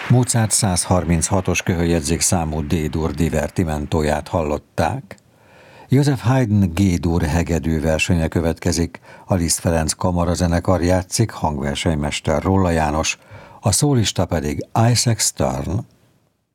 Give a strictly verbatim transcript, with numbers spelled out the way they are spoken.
Mozart százharminchatos köhöljegyzék számú D-dur divertimentóját hallották. József Haydn G-dur hegedű versenye következik, a Liszt Ferenc kamarazenekar játszik, hangversenymester Rolla János, a szólista pedig Isaac Stern.